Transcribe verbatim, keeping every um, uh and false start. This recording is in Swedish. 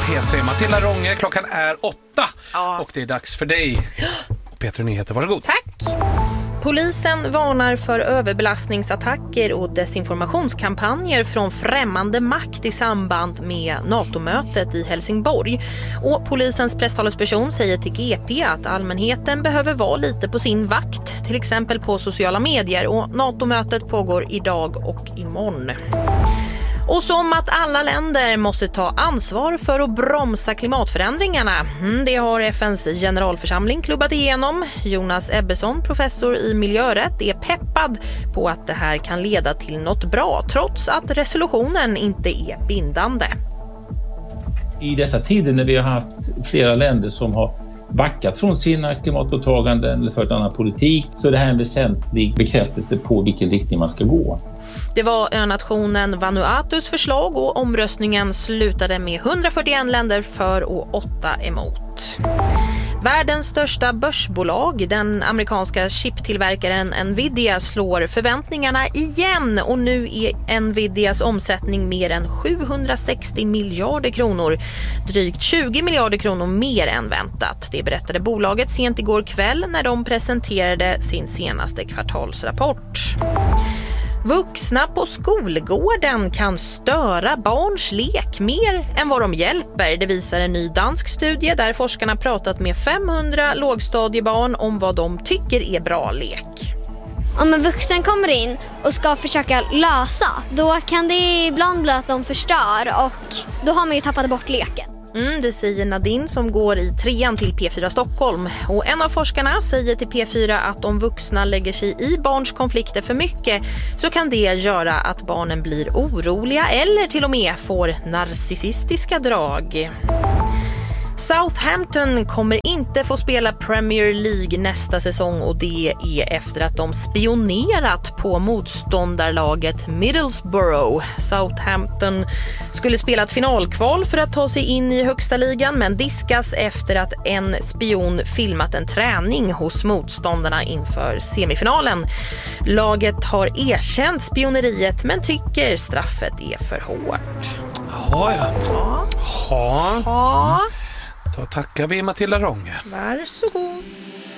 P tre. Matilda Ronge, klockan är åtta ja. och det är dags för dig. Och P tre Nyheter, varsågod. Tack. Polisen varnar för överbelastningsattacker och desinformationskampanjer från främmande makt i samband med NATO-mötet i Helsingborg. Och polisens presstalesperson säger till G P att allmänheten behöver vara lite på sin vakt, till exempel på sociala medier, och NATO-mötet pågår idag och imorgon. Och som att alla länder måste ta ansvar för att bromsa klimatförändringarna. Det har F N:s generalförsamling klubbat igenom. Jonas Ebbesson, professor i miljörätt, är peppad på att det här kan leda till något bra, trots att resolutionen inte är bindande. I dessa tider när vi har haft flera länder som har backat från sina klimatåtaganden eller för en annan politik, så är det här en väsentlig bekräftelse på vilken riktning man ska gå. Det var önationen Vanuatus förslag och omröstningen slutade med hundrafyrtioett länder för och åtta emot. Världens största börsbolag, den amerikanska chiptillverkaren Nvidia, slår förväntningarna igen och nu är Nvidias omsättning mer än sjuhundrasextio miljarder kronor, drygt tjugo miljarder kronor mer än väntat. Det berättade bolaget sent igår kväll när de presenterade sin senaste kvartalsrapport. Vuxna på skolgården kan störa barns lek mer än vad de hjälper. Det visar en ny dansk studie där forskarna pratat med femhundra lågstadiebarn om vad de tycker är bra lek. Om en vuxen kommer in och ska försöka lösa, då kan det ibland bli att de förstör och då har man ju tappat bort leken. Mm, det säger Nadine som går i trean till P fyra Stockholm. Och en av forskarna säger till P fyra att om vuxna lägger sig i barns konflikter för mycket så kan det göra att barnen blir oroliga eller till och med får narcissistiska drag. Southampton kommer inte få spela Premier League nästa säsong och det är efter att de spionerat på motståndarlaget Middlesbrough. Southampton skulle spela ett finalkval för att ta sig in i högsta ligan men diskas efter att en spion filmat en träning hos motståndarna inför semifinalen. Laget har erkänt spioneriet men tycker straffet är för hårt. Ja, ja. Ja. Ja. Ja. Då tackar vi Matilda Ronge. Varsågod.